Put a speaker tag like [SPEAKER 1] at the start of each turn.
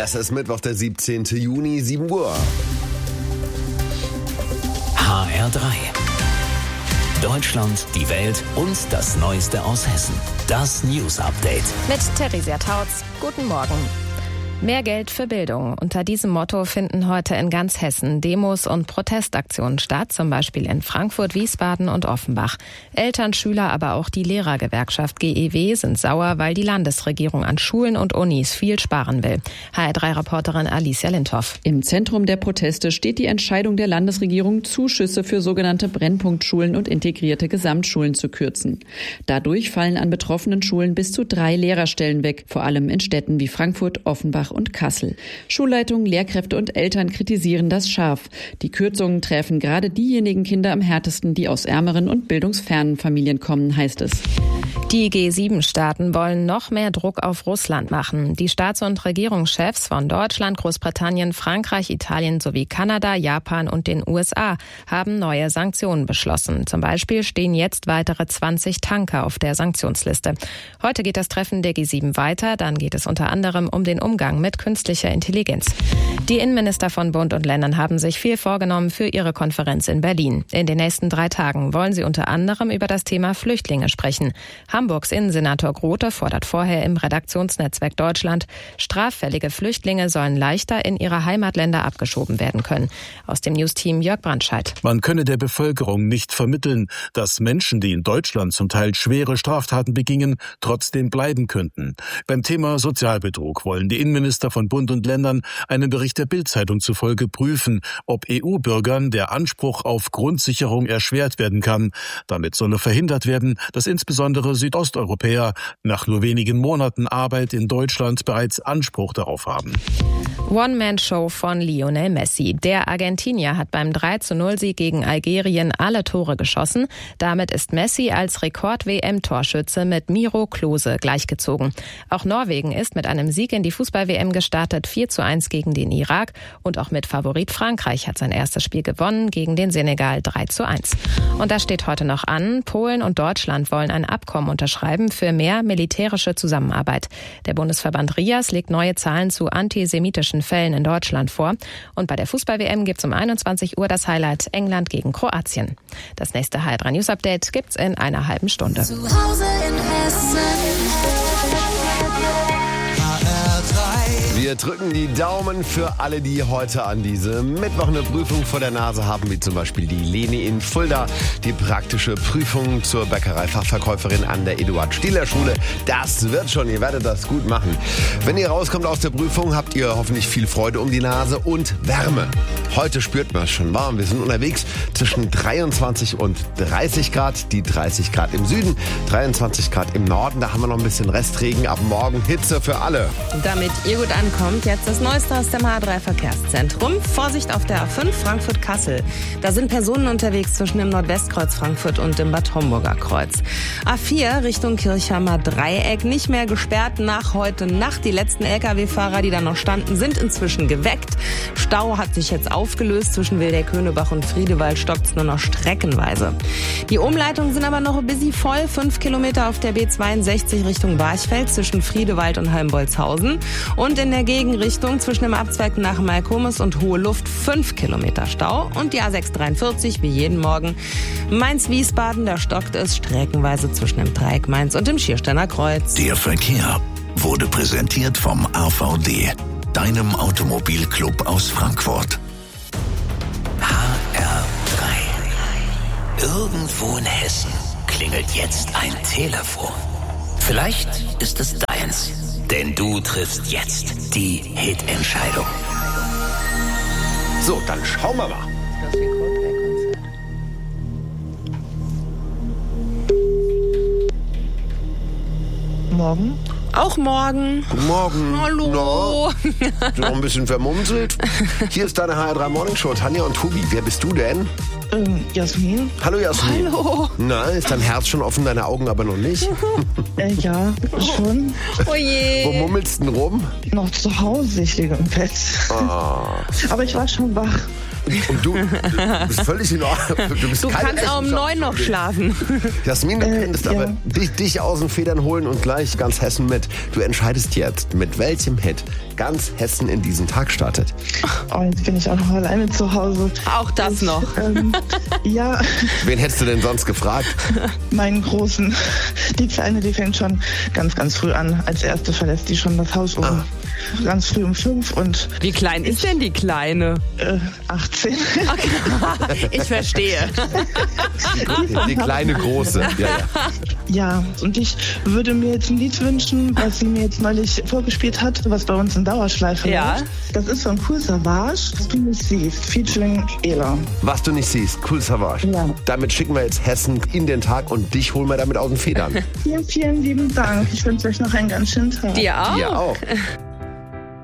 [SPEAKER 1] Es ist Mittwoch, der 17. Juni, 7 Uhr.
[SPEAKER 2] HR3. Deutschland, die Welt und das Neueste aus Hessen. Das News Update.
[SPEAKER 3] Mit Theresia Tautz. Guten Morgen. Mehr Geld für Bildung. Unter diesem Motto finden heute in ganz Hessen Demos und Protestaktionen statt, zum Beispiel in Frankfurt, Wiesbaden und Offenbach. Eltern, Schüler, aber auch die Lehrergewerkschaft GEW sind sauer, weil die Landesregierung an Schulen und Unis viel sparen will. HR3-Reporterin Alicia Lindhoff.
[SPEAKER 4] Im Zentrum der Proteste steht die Entscheidung der Landesregierung, Zuschüsse für sogenannte Brennpunktschulen und integrierte Gesamtschulen zu kürzen. Dadurch fallen an betroffenen Schulen bis zu 3 Lehrerstellen weg, vor allem in Städten wie Frankfurt, Offenbach und Kassel. Schulleitungen, Lehrkräfte und Eltern kritisieren das scharf. Die Kürzungen treffen gerade diejenigen Kinder am härtesten, die aus ärmeren und bildungsfernen Familien kommen, heißt es.
[SPEAKER 3] Die G7-Staaten wollen noch mehr Druck auf Russland machen. Die Staats- und Regierungschefs von Deutschland, Großbritannien, Frankreich, Italien sowie Kanada, Japan und den USA haben neue Sanktionen beschlossen. Zum Beispiel stehen jetzt weitere 20 Tanker auf der Sanktionsliste. Heute geht das Treffen der G7 weiter. Dann geht es unter anderem um den Umgang mit künstlicher Intelligenz. Die Innenminister von Bund und Ländern haben sich viel vorgenommen für ihre Konferenz in Berlin. In den nächsten 3 Tagen wollen sie unter anderem über das Thema Flüchtlinge sprechen. Hamburgs Innensenator Grote fordert vorher im Redaktionsnetzwerk Deutschland, straffällige Flüchtlinge sollen leichter in ihre Heimatländer abgeschoben werden können. Aus dem Newsteam Jörg Brandscheid.
[SPEAKER 5] Man könne der Bevölkerung nicht vermitteln, dass Menschen, die in Deutschland zum Teil schwere Straftaten begingen, trotzdem bleiben könnten. Beim Thema Sozialbetrug wollen die Innenminister von Bund und Ländern einem Bericht der Bild-Zeitung zufolge prüfen, ob EU-Bürgern der Anspruch auf Grundsicherung erschwert werden kann. Damit solle verhindert werden, dass insbesondere Südosteuropäer nach nur wenigen Monaten Arbeit in Deutschland bereits Anspruch darauf haben.
[SPEAKER 3] One-Man-Show von Lionel Messi. Der Argentinier hat beim 3:0-Sieg gegen Algerien alle Tore geschossen. Damit ist Messi als Rekord-WM-Torschütze mit Miro Klose gleichgezogen. Auch Norwegen ist mit einem Sieg in die Fußball-WM gestartet, 4:1 gegen den Irak. Und auch mit Favorit Frankreich hat sein erstes Spiel gewonnen gegen den Senegal 3:1. Und das steht heute noch an. Polen und Deutschland wollen ein Abkommen unterschreiben für mehr militärische Zusammenarbeit. Der Bundesverband RIAS legt neue Zahlen zu antisemitischen Fällen in Deutschland vor. Und bei der Fußball-WM gibt es um 21 Uhr das Highlight England gegen Kroatien. Das nächste HR3 News Update gibt's in einer halben Stunde.
[SPEAKER 6] Zu Hause in Hessen.
[SPEAKER 1] Wir drücken die Daumen für alle, die heute an diesem Mittwoch eine Prüfung vor der Nase haben, wie zum Beispiel die Leni in Fulda, die praktische Prüfung zur Bäckereifachverkäuferin an der Eduard-Stieler-Schule. Das wird schon, ihr werdet das gut machen. Wenn ihr rauskommt aus der Prüfung, habt ihr hoffentlich viel Freude um die Nase und Wärme. Heute spürt man es schon warm. Wir sind unterwegs zwischen 23 und 30 Grad, die 30 Grad im Süden, 23 Grad im Norden. Da haben wir noch ein bisschen Restregen, ab morgen Hitze für alle.
[SPEAKER 7] Damit ihr gut ankommt, jetzt das Neueste aus dem HR3-Verkehrszentrum. Vorsicht auf der A5 Frankfurt-Kassel. Da sind Personen unterwegs zwischen dem Nordwestkreuz Frankfurt und dem Bad Homburger Kreuz. A4 Richtung Kirchhammer Dreieck nicht mehr gesperrt nach heute Nacht. Die letzten Lkw-Fahrer, die da noch standen, sind inzwischen geweckt. Stau hat sich jetzt aufgelöst. Zwischen Wildeck-Könebach und Friedewald stockt es nur noch streckenweise. Die Umleitungen sind aber noch ein bisschen voll. 5 Kilometer auf der B62 Richtung Barchfeld zwischen Friedewald und Heimbolzhausen. Und in der Gegenrichtung zwischen dem Abzweig nach Malkomes und Hohe Luft 5 Kilometer Stau. Und die A643 wie jeden Morgen Mainz-Wiesbaden, da stockt es streckenweise zwischen dem Dreieck Mainz und dem Schiersteiner Kreuz.
[SPEAKER 2] Der Verkehr wurde präsentiert vom AVD, deinem Automobilclub aus Frankfurt. HR3. Irgendwo in Hessen klingelt jetzt ein Telefon. Vielleicht ist es deins, denn du triffst jetzt die Hit-Entscheidung.
[SPEAKER 1] So, dann schauen wir mal.
[SPEAKER 7] Morgen? Auch morgen.
[SPEAKER 1] Guten Morgen.
[SPEAKER 7] Hallo.
[SPEAKER 1] Na, noch ein bisschen vermumselt. Hier ist deine HR3 Morning Show. Tanja und Tobi, wer bist du denn?
[SPEAKER 8] Jasmin.
[SPEAKER 1] Hallo Jasmin.
[SPEAKER 7] Hallo.
[SPEAKER 1] Na, ist dein Herz schon offen, deine Augen aber noch nicht?
[SPEAKER 8] Ja, schon.
[SPEAKER 7] Oh je.
[SPEAKER 1] Wo mummelst du denn rum?
[SPEAKER 8] Noch zu Hause, ich liege im Bett.
[SPEAKER 1] Ah.
[SPEAKER 8] Aber ich war schon wach.
[SPEAKER 1] Und du bist völlig in Ordnung.
[SPEAKER 7] Du kannst auch um 9 noch schlafen.
[SPEAKER 1] Jasmin, du könntest aber dich aus den Federn holen und gleich ganz Hessen mit. Du entscheidest jetzt, mit welchem Hit ganz Hessen in diesen Tag startet.
[SPEAKER 8] Oh, jetzt bin ich auch noch alleine zu Hause.
[SPEAKER 7] Auch das noch.
[SPEAKER 8] Ja.
[SPEAKER 1] Wen hättest du denn sonst gefragt?
[SPEAKER 8] Meinen Großen. Die Kleine, die fängt schon ganz, ganz früh an. Als erste verlässt die schon das Haus ganz früh um 5. Und
[SPEAKER 7] wie klein ist denn die Kleine?
[SPEAKER 8] 18.
[SPEAKER 7] Okay. Ich verstehe.
[SPEAKER 1] Die kleine Große. Ja.
[SPEAKER 8] Ja, und ich würde mir jetzt ein Lied wünschen, was sie mir jetzt neulich vorgespielt hat, was bei uns in Dauerschleife läuft. Das ist von Cool Savage, was du nicht siehst, featuring Ela.
[SPEAKER 1] Was du nicht siehst, Cool Savage.
[SPEAKER 8] Ja.
[SPEAKER 1] Damit schicken wir jetzt Hessen in den Tag und dich holen wir damit aus den Federn.
[SPEAKER 8] Vielen, vielen lieben Dank. Ich wünsche euch noch einen ganz schönen Tag.
[SPEAKER 7] Dir auch.
[SPEAKER 1] Dir auch.